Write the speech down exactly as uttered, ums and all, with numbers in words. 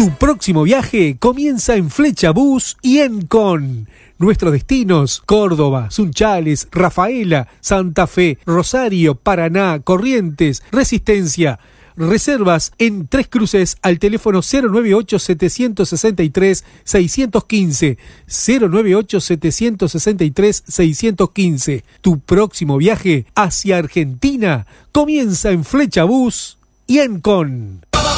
Tu próximo viaje comienza en Flecha Bus y Encon. Nuestros destinos: Córdoba, Sunchales, Rafaela, Santa Fe, Rosario, Paraná, Corrientes, Resistencia. Reservas en Tres Cruces al teléfono cero nueve ocho, siete seis tres, seis uno cinco, cero nueve ocho, siete seis tres, seis uno cinco. Tu próximo viaje hacia Argentina comienza en Flecha Bus y Encon.